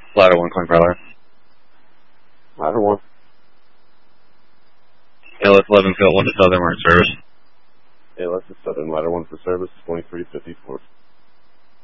Ladder 1, calling for ladder. Ladder 1. ALS 11, field 1 to Southern, we're in service. ALS is Southern, ladder 1 for service, 2354.